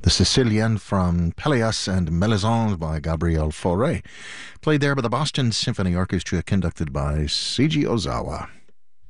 The Sicilian from Pelléas and Mélisande by Gabriel Fauré, played there by the Boston Symphony Orchestra, conducted by Seiji Ozawa.